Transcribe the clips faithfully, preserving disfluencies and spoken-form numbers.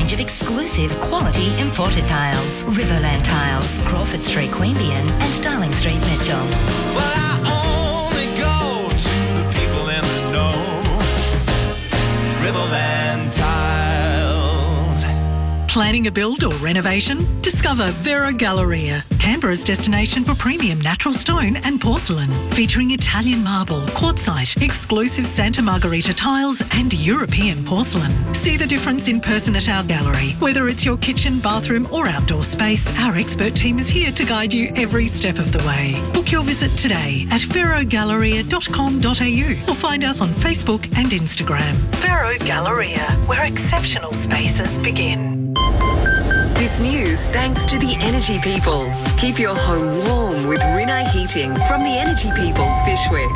range of exclusive quality imported tiles. Riverland Tiles, Crawford Street, Queanbeyan and Darling Street, Mitchell. Well, I only go to the people in the know. Riverland Tiles. Planning a build or renovation? Discover Vero Galleria, Canberra's destination for premium natural stone and porcelain, featuring Italian marble, quartzite, exclusive Santa Margherita tiles and European porcelain. See the difference in person at our gallery. Whether it's your kitchen, bathroom or outdoor space, our expert team is here to guide you every step of the way. Book your visit today at vero galleria dot com dot a u or find us on Facebook and Instagram. Vero Galleria, where exceptional spaces begin. This news thanks to the Energy People. Keep your home warm with Rinnai Heating from the Energy People, Fishwick.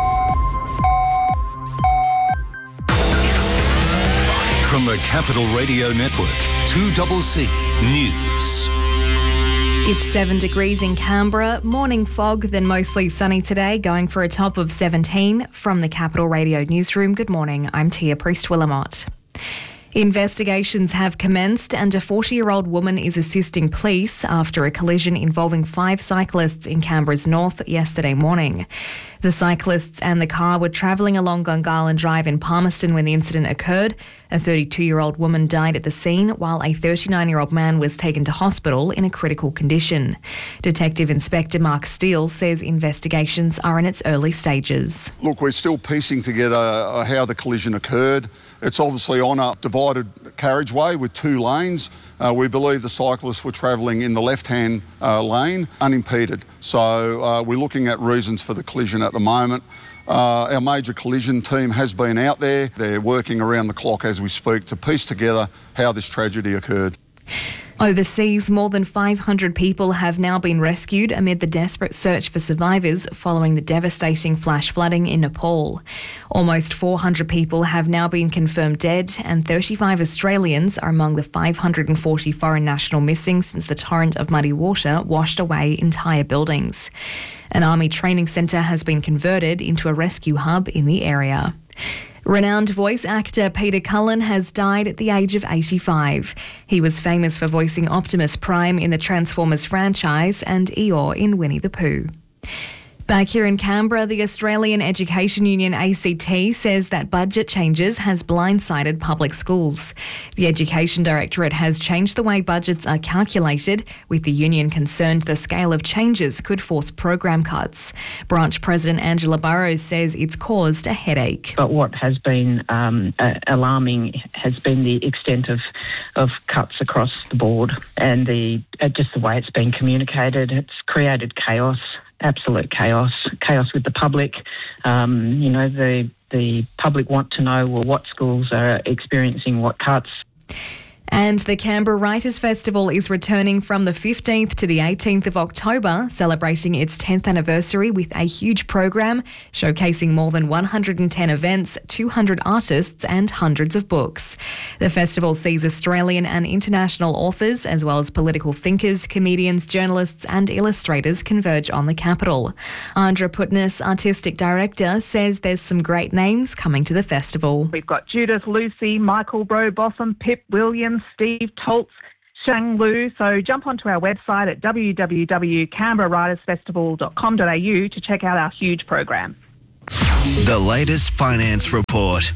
From the Capital Radio Network, two C C News. It's seven degrees in Canberra, morning fog, then mostly sunny today, going for a top of seventeen. From the Capital Radio Newsroom, good morning, I'm Tia Priest-Willamott. Investigations have commenced and a forty-year-old woman is assisting police after a collision involving five cyclists in Canberra's north yesterday morning. The cyclists and the car were travelling along Gungahlin Drive in Palmerston when the incident occurred. A thirty-two-year-old woman died at the scene while a thirty-nine-year-old man was taken to hospital in a critical condition. Detective Inspector Mark Steele says investigations are in its early stages. Look, we're still piecing together how the collision occurred. It's obviously on a divided carriageway with two lanes. Uh, we believe the cyclists were travelling in the left-hand uh, lane unimpeded. So uh, we're looking at reasons for the collision at the moment. Uh, our major collision team has been out there. They're working around the clock as we speak to piece together how this tragedy occurred. Overseas, more than five hundred people have now been rescued amid the desperate search for survivors following the devastating flash flooding in Nepal. Almost four hundred people have now been confirmed dead and thirty-five Australians are among the five hundred forty foreign national missing since the torrent of muddy water washed away entire buildings. An army training centre has been converted into a rescue hub in the area. Renowned voice actor Peter Cullen has died at the age of eighty-five. He was famous for voicing Optimus Prime in the Transformers franchise and Eeyore in Winnie the Pooh. Back here in Canberra, the Australian Education Union A C T says that budget changes has blindsided public schools. The Education Directorate has changed the way budgets are calculated, with the union concerned the scale of changes could force program cuts. Branch President Angela Burrows says it's caused a headache. But what has been um, uh, alarming has been the extent of, of cuts across the board and the uh, just the way it's been communicated. It's created chaos. Absolute chaos, chaos with the public. Um, you know, the the public want to know, well, what schools are experiencing what cuts. And the Canberra Writers' Festival is returning from the fifteenth to the eighteenth of October, celebrating its tenth anniversary with a huge program showcasing more than one hundred ten events, two hundred artists and hundreds of books. The festival sees Australian and international authors as well as political thinkers, comedians, journalists and illustrators converge on the capital. Andra Putness, Artistic Director, says there's some great names coming to the festival. We've got Judith Lucy, Michael Robotham, Pip Williams, Steve Toltz, Shang Lu. So jump onto our website at w w w dot canberra writers festival dot com dot a u to check out our huge program. The latest finance report.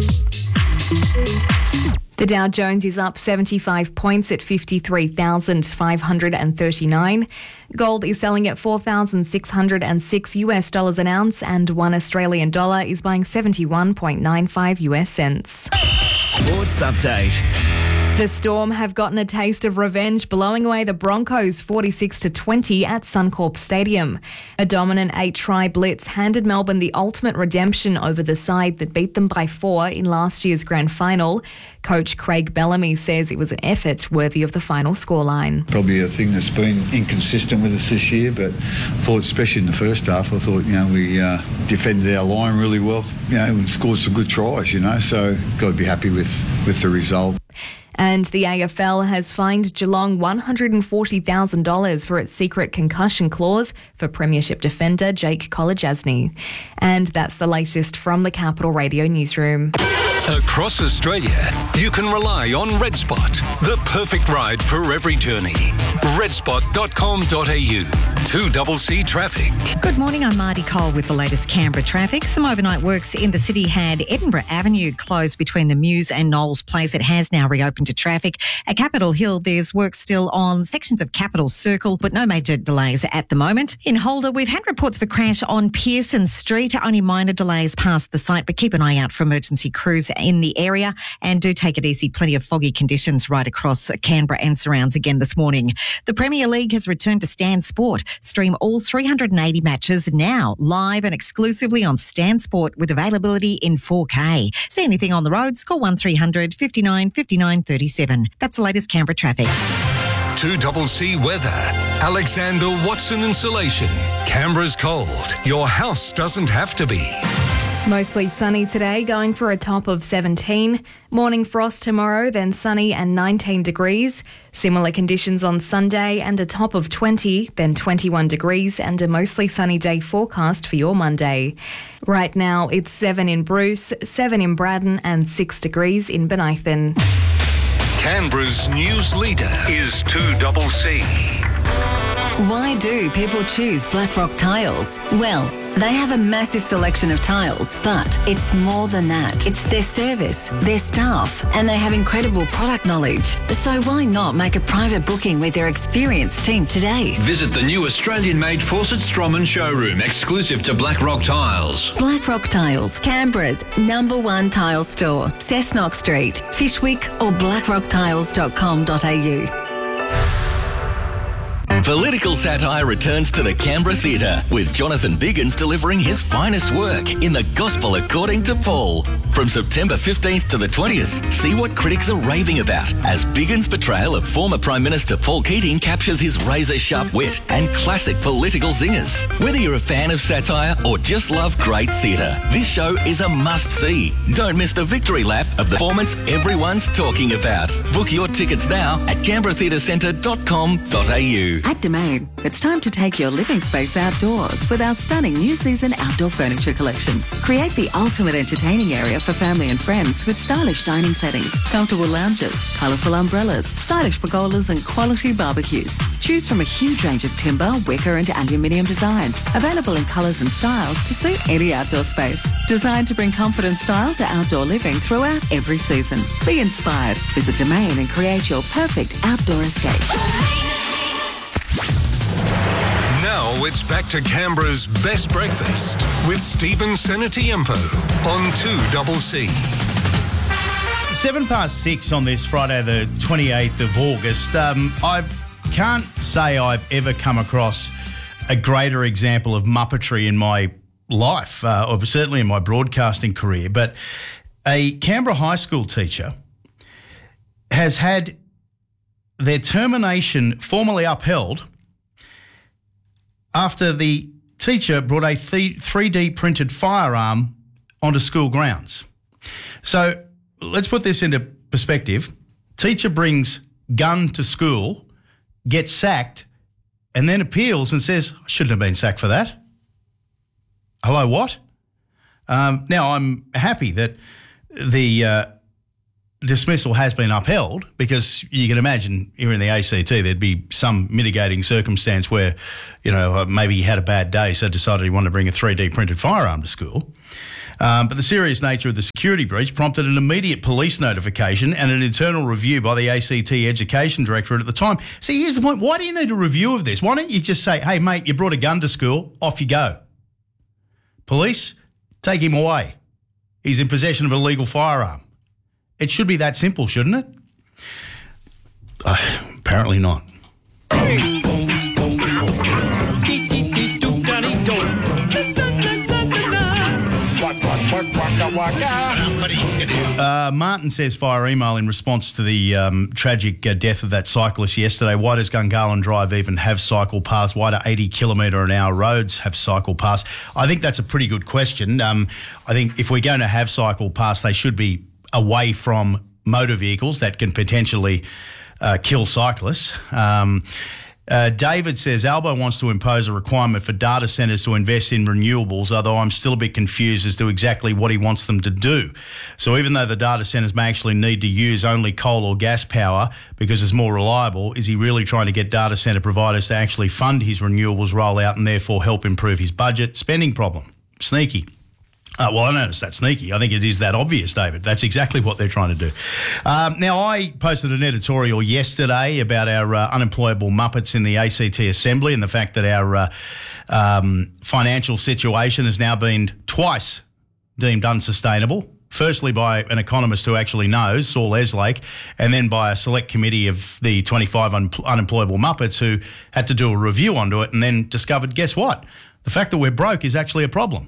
The Dow Jones is up seventy-five points at fifty-three thousand five hundred thirty-nine. Gold is selling at four thousand six hundred six U S dollars an ounce and one Australian dollar is buying seventy-one point nine five U S cents. Sports update. The Storm have gotten a taste of revenge, blowing away the Broncos forty-six to twenty at Suncorp Stadium. A dominant eight-try blitz handed Melbourne the ultimate redemption over the side that beat them by four in last year's grand final. Coach Craig Bellamy says it was an effort worthy of the final scoreline. Probably a thing that's been inconsistent with us this year, but I thought, especially in the first half, I thought, you know, we uh, defended our line really well, you know, and scored some good tries, you know, so got to be happy with, with the result. And the A F L has fined Geelong one hundred forty thousand dollars for its secret concussion clause for Premiership defender Jake Kolodjasny. And that's the latest from the Capital Radio newsroom. Across Australia, you can rely on RedSpot, the perfect ride for every journey. red spot dot com dot a u. two C C traffic. Good morning, I'm Marty Cole with the latest Canberra traffic. Some overnight works in the city had Edinburgh Avenue closed between the Mews and Knowles Place. It has now reopened to traffic. At Capitol Hill, there's work still on sections of Capitol Circle, but no major delays at the moment. In Holder, we've had reports of a crash on Pearson Street. Only minor delays past the site, but keep an eye out for emergency crews in the area and do take it easy. Plenty of foggy conditions right across Canberra and surrounds again this morning. The Premier League has returned to Stan Sport. Stream all three hundred eighty matches now live and exclusively on Stan Sport with availability in four K. See anything on the roads? Call one three hundred fifty-nine fifty-nine thirty-seven. That's the latest Canberra traffic. two C C weather. Alexander Watson Insulation. Canberra's cold. Your house doesn't have to be. Mostly sunny today, going for a top of seventeen. Morning frost tomorrow, then sunny and nineteen degrees. Similar conditions on Sunday and a top of twenty, then twenty-one degrees and a mostly sunny day forecast for your Monday. Right now, it's seven in Bruce, seven in Braddon and six degrees in Benithan. Canberra's news leader is two C C. Why do people choose Blackrock Tiles? Well, they have a massive selection of tiles, but it's more than that. It's their service, their staff, and they have incredible product knowledge. So why not make a private booking with their experienced team today? Visit the new Australian-made Fawcett Stroman showroom, exclusive to Blackrock Tiles. Blackrock Tiles, Canberra's number one tile store. Cessnock Street, Fishwick or blackrock tiles dot com dot a u. Political satire returns to the Canberra Theatre, with Jonathan Biggins delivering his finest work in The Gospel According to Paul. From September fifteenth to the twentieth, see what critics are raving about as Biggins' portrayal of former Prime Minister Paul Keating captures his razor-sharp wit and classic political zingers. Whether you're a fan of satire or just love great theatre, this show is a must-see. Don't miss the victory lap of the performance everyone's talking about. Book your tickets now at canberra theatre centre dot com dot a u. At Domain, it's time to take your living space outdoors with our stunning new season outdoor furniture collection. Create the ultimate entertaining area for family and friends with stylish dining settings, comfortable lounges, colourful umbrellas, stylish pergolas and quality barbecues. Choose from a huge range of timber, wicker and aluminium designs, available in colours and styles to suit any outdoor space. Designed to bring comfort and style to outdoor living throughout every season. Be inspired. Visit Domain and create your perfect outdoor escape. Now it's back to Canberra's best breakfast with Stephen Senatiempo on two C C. Seven past six on this Friday, the twenty-eighth of August. Um, I can't say I've ever come across a greater example of muppetry in my life, uh, or certainly in my broadcasting career. But a Canberra high school teacher has had their termination formally upheld after the teacher brought a three D printed firearm onto school grounds. So let's put this into perspective. Teacher brings gun to school, gets sacked, and then appeals and says, I shouldn't have been sacked for that. Hello, what? Um, now, I'm happy that the uh, dismissal has been upheld, because you can imagine here in the A C T there'd be some mitigating circumstance where, you know, maybe he had a bad day, so decided he wanted to bring a three D printed firearm to school. Um, but the serious nature of the security breach prompted an immediate police notification and an internal review by the A C T Education Directorate at the time. See, here's the point. Why do you need a review of this? Why don't you just say, hey, mate, you brought a gun to school, off you go. Police, take him away. He's in possession of a legal firearm. It should be that simple, shouldn't it? Uh, apparently not. Uh, Martin says via email in response to the um, tragic uh, death of that cyclist yesterday, why does Gungahlin Drive even have cycle paths? Why do eighty kilometre an hour roads have cycle paths? I think that's a pretty good question. Um, I think if we're going to have cycle paths, they should be away from motor vehicles that can potentially uh, kill cyclists. Um, Uh, David says, Albo wants to impose a requirement for data centres to invest in renewables, although I'm still a bit confused as to exactly what he wants them to do. So even though the data centres may actually need to use only coal or gas power because it's more reliable, is he really trying to get data centre providers to actually fund his renewables rollout and therefore help improve his budget? Spending problem. Sneaky. Uh, well, I don't know it's that sneaky. I think it is that obvious, David. That's exactly what they're trying to do. Um, now, I posted an editorial yesterday about our uh, unemployable muppets in the A C T Assembly and the fact that our uh, um, financial situation has now been twice deemed unsustainable. Firstly, by an economist who actually knows, Saul Eslake, and then by a select committee of the twenty-five un- unemployable muppets who had to do a review onto it and then discovered, guess what? The fact that we're broke is actually a problem.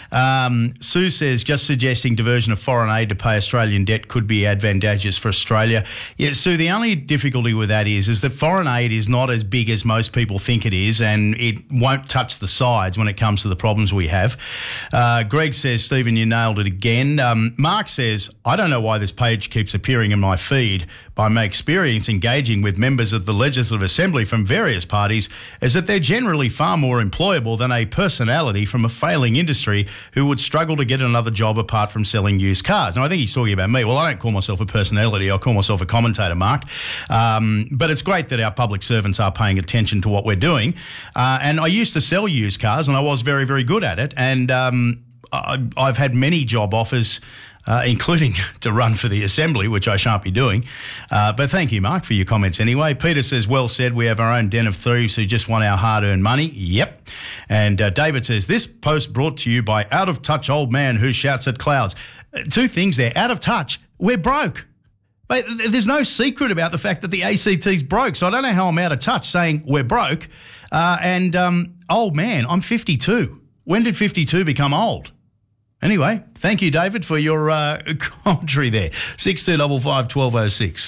Um, Sue says, just suggesting diversion of foreign aid to pay Australian debt could be advantageous for Australia. Yeah, Sue, the only difficulty with that is, is that foreign aid is not as big as most people think it is, and it won't touch the sides when it comes to the problems we have. Uh, Greg says, Stephen, you nailed it again. Um, Mark says, I don't know why this page keeps appearing in my feed. By my experience engaging with members of the Legislative Assembly from various parties, is that they're generally far more employable than a personality from a failing industry who would struggle to get another job apart from selling used cars. Now, I think he's talking about me. Well, I don't call myself a personality. I call myself a commentator, Mark. Um, but it's great that our public servants are paying attention to what we're doing. Uh, and I used to sell used cars, and I was very, very good at it. And um, I, I've had many job offers, Uh, including to run for the Assembly, which I shan't be doing. Uh, but thank you, Mark, for your comments anyway. Peter says, well said, we have our own den of thieves who just want our hard-earned money. Yep. And uh, David says, this post brought to you by out-of-touch old man who shouts at clouds. Uh, two things there. Out of touch, we're broke. But there's no secret about the fact that the A C T's broke, so I don't know how I'm out of touch saying we're broke. Uh, and um, old man, I'm fifty-two. When did fifty-two become old? Anyway, thank you, David, for your uh, commentary there. six two five five, one two oh six.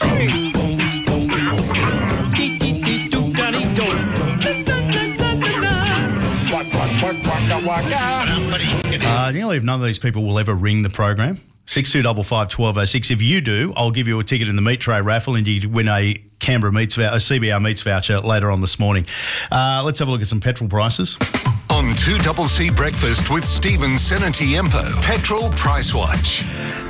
Uh, nearly none of these people will ever ring the program. six two five five, one two oh six. If you do, I'll give you a ticket in the meat tray raffle and you win a Canberra Meats voucher, a C B R Meats voucher later on this morning. Uh, let's have a look at some petrol prices. On two C C Breakfast with Stephen Senatiempo, Petrol Price Watch.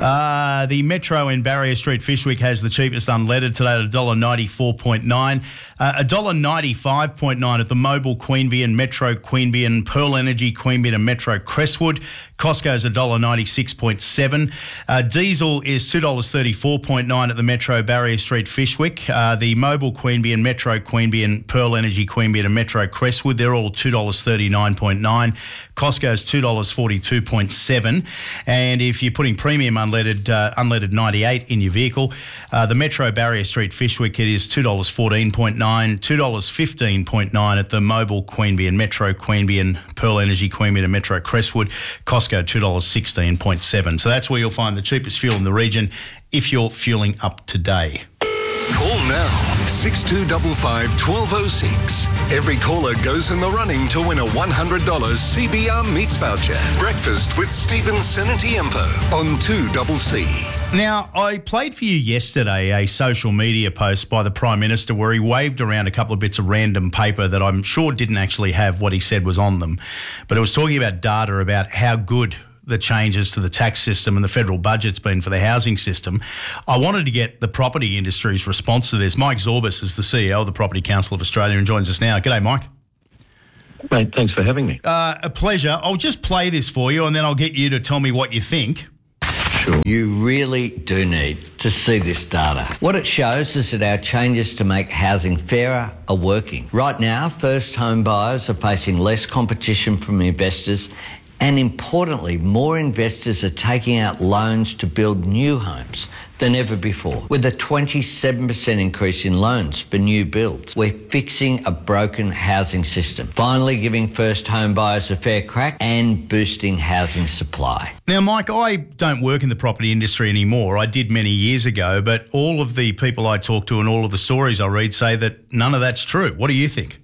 Uh, the Metro in Barrier Street Fishwick has the cheapest unleaded today at one dollar ninety-four point nine. Uh, one dollar ninety-five point nine at the Mobil Queanbeyan, Metro Queanbeyan, Pearl Energy Queanbeyan and Metro Crestwood. Costco's one dollar ninety-six point seven. Uh, diesel is two dollars thirty-four point nine at the Metro Barrier Street Fishwick. Uh, the Mobil Queanbeyan, Metro Queanbeyan, Pearl Energy Queanbeyan and Metro Crestwood, they're all two dollars thirty-nine point nine. Costco's two dollars forty-two point seven. And if you're putting premium unleaded uh, unleaded ninety-eight in your vehicle, uh, the Metro Barrier Street Fishwick, it is two dollars fourteen point nine, two dollars fifteen point nine at the Mobil Queanbeyan, Metro Queanbeyan, Pearl Energy Queanbeyan and Metro Crestwood. Costco two dollars sixteen point seven. So that's where you'll find the cheapest fuel in the region if you're fueling up today. Call now, six two five five, one two oh six. Every caller goes in the running to win a one hundred dollars C B R Meats voucher. Breakfast with Stephen Senatiempo on two C C. Now, I played for you yesterday a social media post by the Prime Minister where he waved around a couple of bits of random paper that I'm sure didn't actually have what he said was on them. But it was talking about data about how good the changes to the tax system and the federal budget's been for the housing system. I wanted to get the property industry's response to this. Mike Zorbas is the C E O of the Property Council of Australia and joins us now. G'day, Mike. Mate, thanks for having me. Uh, a pleasure. I'll just play this for you and then I'll get you to tell me what you think. Sure. You really do need to see this data. What it shows is that our changes to make housing fairer are working. Right now, first home buyers are facing less competition from investors, and importantly, more investors are taking out loans to build new homes than ever before. With a twenty-seven percent increase in loans for new builds, we're fixing a broken housing system, finally giving first home buyers a fair crack and boosting housing supply. Now, Mike, I don't work in the property industry anymore. I did many years ago, but all of the people I talk to and all of the stories I read say that none of that's true. What do you think?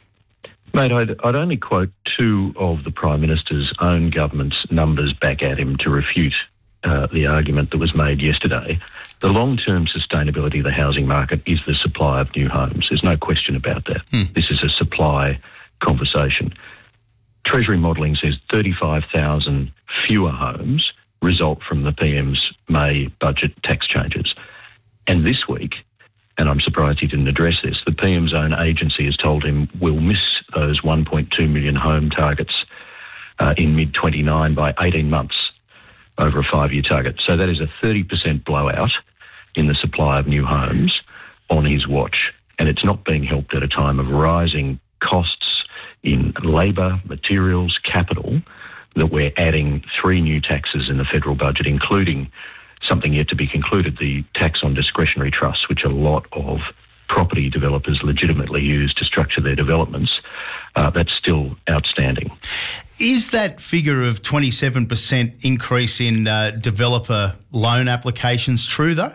Mate, I'd, I'd only quote two of the Prime Minister's own government's numbers back at him to refute uh, the argument that was made yesterday. The long-term sustainability of the housing market is the supply of new homes. There's no question about that. Hmm. This is a supply conversation. Treasury modelling says thirty-five thousand fewer homes result from the P M's May budget tax changes. And this week, and I'm surprised he didn't address this, the P M's own agency has told him we'll miss those one point two million home targets uh, in mid twenty-nine by eighteen months over a five-year target. So that is a thirty percent blowout in the supply of new homes on his watch. And it's not being helped at a time of rising costs in labour, materials, capital, that we're adding three new taxes in the federal budget, including something yet to be concluded, the tax on discretionary trusts, which a lot of property developers legitimately use to structure their developments. Uh, that's still outstanding. Is that figure of twenty-seven percent increase in uh, developer loan applications true, though?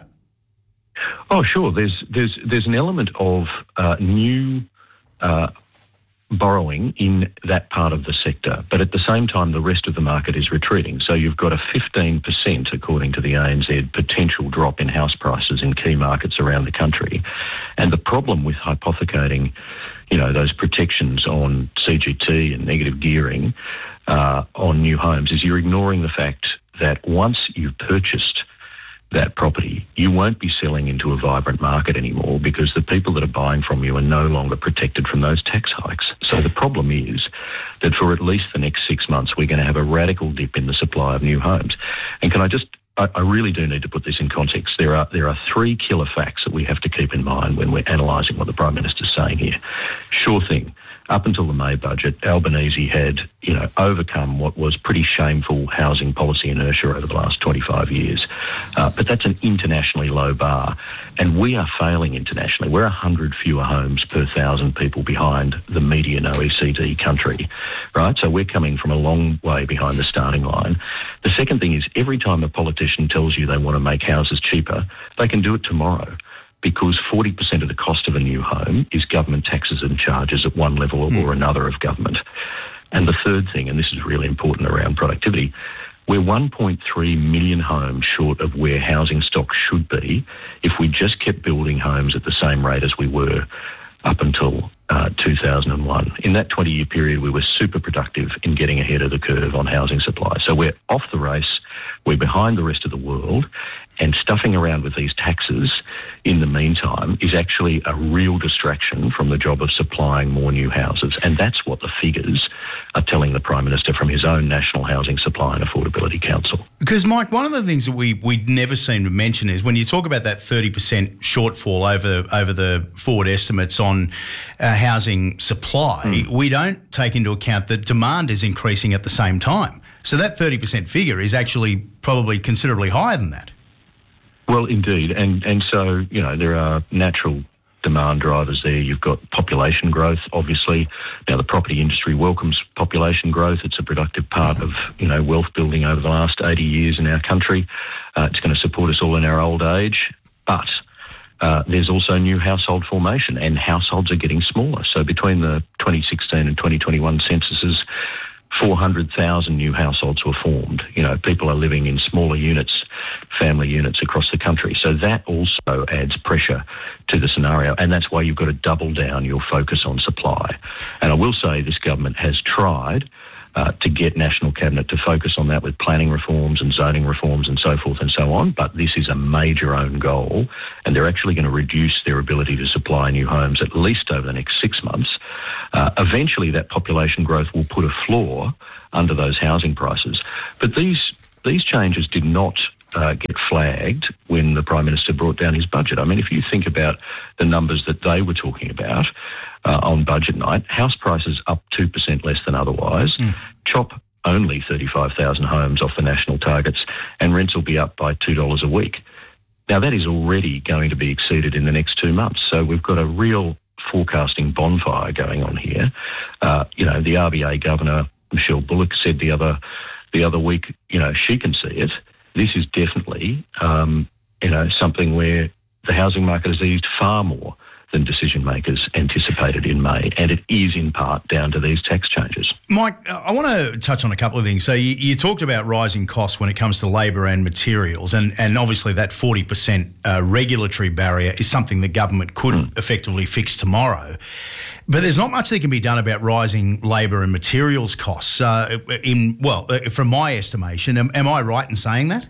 Oh, sure. There's there's there's an element of uh, new uh, borrowing in that part of the sector, but at the same time, the rest of the market is retreating. So you've got a fifteen percent, according to the A N Z, potential drop in house prices in key markets around the country. And the problem with hypothecating, you know, those protections on C G T and negative gearing uh, on new homes is you're ignoring the fact that once you've purchased that property, you won't be selling into a vibrant market anymore because the people that are buying from you are no longer protected from those tax hikes. So the problem is that for at least the next six months, we're going to have a radical dip in the supply of new homes. And can I just, I, I really do need to put this in context. There are there are three killer facts that we have to keep in mind when we're analysing what the Prime Minister's saying here. Sure thing. Up until the May budget, Albanese had, you know, overcome what was pretty shameful housing policy inertia over the last twenty-five years. Uh, but that's an internationally low bar. And we are failing internationally. We're one hundred fewer homes per thousand people behind the median O E C D country, right? So we're coming from a long way behind the starting line. The second thing is every time a politician tells you they want to make houses cheaper, they can do it tomorrow, because forty percent of the cost of a new home is government taxes and charges at one level or mm. another of government. And the third thing, and this is really important around productivity, we're one point three million homes short of where housing stock should be if we just kept building homes at the same rate as we were up until uh, two thousand one. In that twenty-year period, we were super productive in getting ahead of the curve on housing supply. So we're off the race, we're behind the rest of the world, and stuffing around with these taxes in the meantime is actually a real distraction from the job of supplying more new houses. And that's what the figures are telling the Prime Minister from his own National Housing Supply and Affordability Council. Because, Mike, one of the things that we we never seem to mention is when you talk about that thirty percent shortfall over, over the forward estimates on uh, housing supply, mm. we don't take into account that demand is increasing at the same time. So that thirty percent figure is actually probably considerably higher than that. Well, indeed. And and so, you know, there are natural demand drivers there. You've got population growth, obviously. Now, the property industry welcomes population growth. It's a productive part of, you know, wealth building over the last eighty years in our country. Uh, it's going to support us all in our old age. But uh, there's also new household formation, and households are getting smaller. So between the twenty sixteen and twenty twenty-one censuses, four hundred thousand new households were formed. You know, people are living in smaller units, family units across the country. So that also adds pressure to the scenario. And that's why you've got to double down your focus on supply. And I will say this government has tried uh, to get National Cabinet to focus on that with planning reforms and zoning reforms and so forth and so on. But this is a major own goal, and they're actually going to reduce their ability to supply new homes at least over the next six months. Uh, eventually, that population growth will put a floor under those housing prices. But these these changes did not uh, get flagged when the Prime Minister brought down his budget. I mean, if you think about the numbers that they were talking about uh, on budget night, house prices up two percent less than otherwise, mm. CHOP only thirty-five thousand homes off the national targets, and rents will be up by two dollars a week. Now, that is already going to be exceeded in the next two months. So we've got a real forecasting bonfire going on here. Uh, you know, the R B A Governor, Michelle Bullock, said the other the other week, you know, she can see it. This is definitely, um, you know, something where the housing market has eased far more than decision makers anticipated in May, and it is in part down to these tax changes. Mike, I want to touch on a couple of things. So you, you talked about rising costs when it comes to labour and materials, and, and obviously that forty percent uh, regulatory barrier is something the government could mm. effectively fix tomorrow. But there's not much that can be done about rising labour and materials costs. Uh, in well, uh, from my estimation, am, am I right in saying that?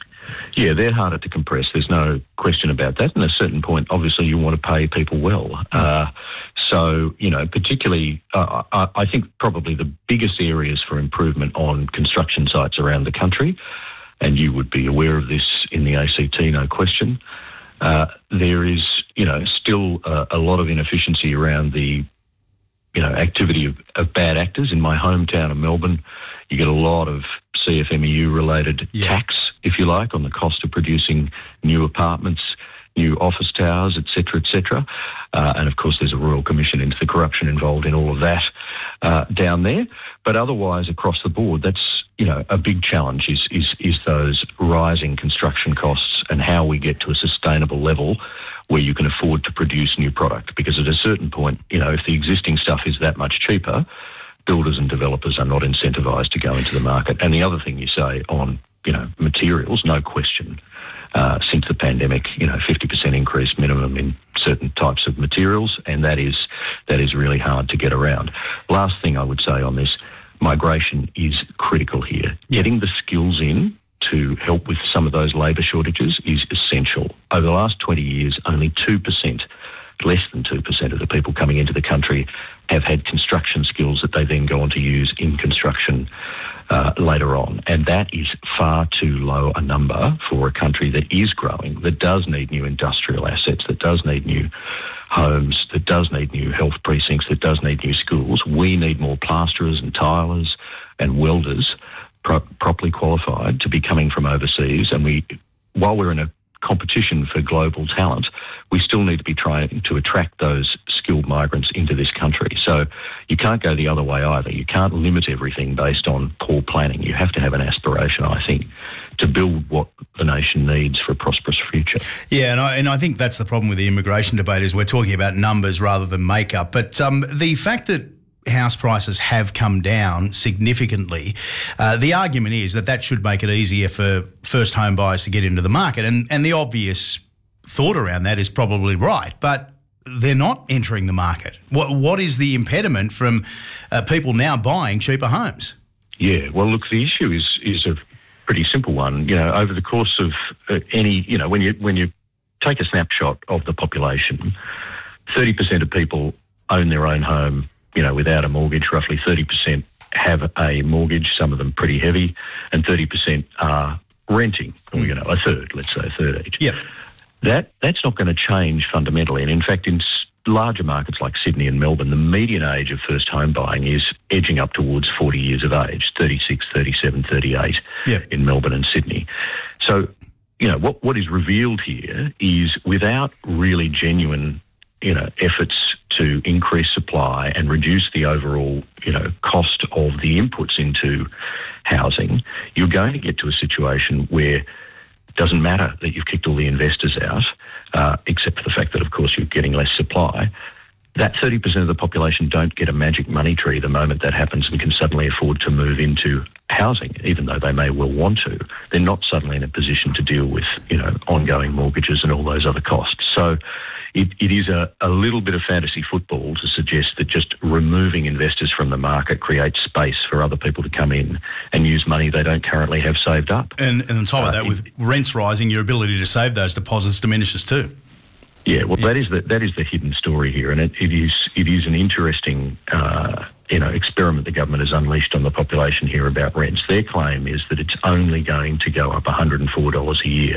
Yeah, they're harder to compress. There's no question about that. And at a certain point, obviously, you want to pay people well. Mm. Uh, so, you know, particularly, uh, I, I think probably the biggest areas for improvement on construction sites around the country, and you would be aware of this in the A C T, no question, uh, there is, you know, still uh, a lot of inefficiency around the, you know, activity of, of bad actors. In my hometown of Melbourne, you get a lot of C F M E U-related yeah. tax, if you like, on the cost of producing new apartments, new office towers, et cetera, et cetera. Uh, and, of course, there's a Royal Commission into the corruption involved in all of that uh, down there. But otherwise, across the board, that's, you know, a big challenge is, is, is those rising construction costs and how we get to a sustainable level where you can afford to produce new product. Because at a certain point, you know, if the existing stuff is that much cheaper, builders and developers are not incentivised to go into the market. And the other thing you say on, you know, materials, no question, uh, since the pandemic, you know, fifty percent increase minimum in certain types of materials, and that is that is really hard to get around. Last thing I would say on this, migration is critical here. Yeah. Getting the skills in to help with some of those labour shortages is essential. Over the last twenty years, only two percent, less than two percent of the people coming into the country have had construction skills that they then go on to use in construction uh, later on. And that is far too low a number for a country that is growing, that does need new industrial assets, that does need new homes, that does need new health precincts, that does need new schools. We need more plasterers and tilers and welders pro- properly qualified to be coming from overseas. And we, while we're in a competition for global talent, we still need to be trying to attract those skilled migrants into this country. So you can't go the other way either. You can't limit everything based on poor planning. You have to have an aspiration, I think, to build what the nation needs for a prosperous future. Yeah, and I, and I think that's the problem with the immigration debate is we're talking about numbers rather than makeup. But um, the fact that house prices have come down significantly, Uh, the argument is that that should make it easier for first home buyers to get into the market. And, and the obvious thought around that is probably right, but they're not entering the market. What What is the impediment from uh, people now buying cheaper homes? Yeah, well, look, the issue is is a pretty simple one. You know, over the course of uh, any, you know, when you when you take a snapshot of the population, thirty percent of people own their own home, you know, without a mortgage. Roughly thirty percent have a mortgage, some of them pretty heavy, and thirty percent are renting, or, you know, a third, let's say a third each. Yep. That, that's not going to change fundamentally. And in fact, in larger markets like Sydney and Melbourne, the median age of first home buying is edging up towards forty years of age, thirty-six, thirty-seven, thirty-eight yep. in Melbourne and Sydney. So, you know, what, what is revealed here is without really genuine, you know, efforts to increase supply and reduce the overall, you know, cost of the inputs into housing, you're going to get to a situation where it doesn't matter that you've kicked all the investors out, uh, except for the fact that, of course, you're getting less supply. That thirty percent of the population don't get a magic money tree the moment that happens and can suddenly afford to move into housing, even though they may well want to. They're not suddenly in a position to deal with, you know, ongoing mortgages and all those other costs. So It, it is a, a little bit of fantasy football to suggest that just removing investors from the market creates space for other people to come in and use money they don't currently have saved up. And, and on top of that, uh, with it, rents rising, your ability to save those deposits diminishes too. Yeah, well, yeah. that is the that is the hidden story here, and it, it is it is an interesting uh, you know experiment the government has unleashed on the population here about rents. Their claim is that it's only going to go up one hundred four dollars a year.